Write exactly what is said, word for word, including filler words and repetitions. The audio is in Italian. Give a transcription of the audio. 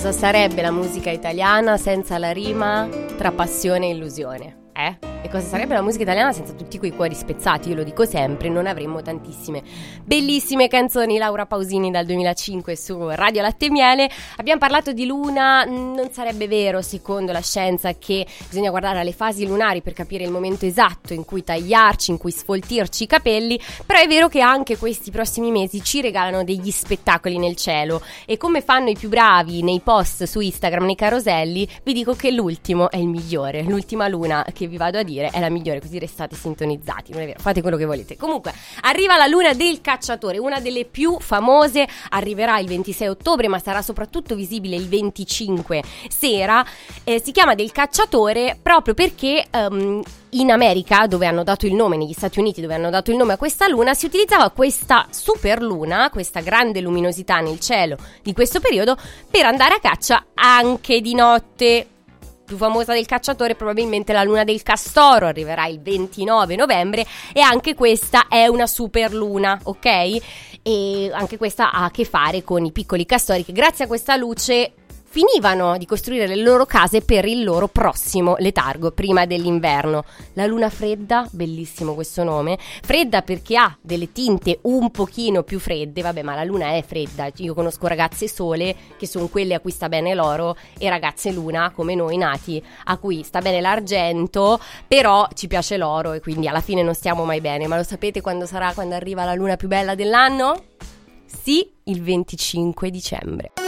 Cosa sarebbe la musica italiana senza la rima tra passione e illusione? Eh? E cosa sarebbe la musica italiana senza tutti quei cuori spezzati? Io lo dico sempre, non avremmo tantissime bellissime canzoni. Laura Pausini dal duemilacinque su Radio Latte e Miele. Abbiamo parlato di luna. Non sarebbe vero, secondo la scienza, che bisogna guardare alle fasi lunari per capire il momento esatto in cui tagliarci, in cui sfoltirci i capelli. Però è vero che anche questi prossimi mesi ci regalano degli spettacoli nel cielo, e come fanno i più bravi nei post su Instagram, nei caroselli, vi dico che l'ultimo è il migliore. L'ultima luna che vi vado a dire è la migliore, così restate sintonizzati. Non è vero, fate quello che volete. Comunque arriva la luna del cacciatore, una delle più famose. Arriverà il ventisei ottobre, ma sarà soprattutto visibile il venticinque sera. Eh, si chiama del cacciatore proprio perché um, in America, dove hanno dato il nome, negli Stati Uniti, dove hanno dato il nome a questa luna, si utilizzava questa superluna, questa grande luminosità nel cielo di questo periodo, per andare a caccia anche di notte. Più famosa del cacciatore probabilmente la luna del Castoro, arriverà il ventinove novembre, e anche questa è una superluna, ok? E anche questa ha a che fare con i piccoli castori che grazie a questa luce finivano di costruire le loro case per il loro prossimo letargo prima dell'inverno. La luna fredda, bellissimo questo nome, fredda perché ha delle tinte un pochino più fredde, vabbè, ma la luna è fredda. Io conosco ragazze sole che sono quelle a cui sta bene l'oro, e ragazze luna come noi nati a cui sta bene l'argento, però ci piace l'oro, e quindi alla fine non stiamo mai bene. Ma lo sapete quando sarà, quando arriva la luna più bella dell'anno? Sì, il venticinque dicembre.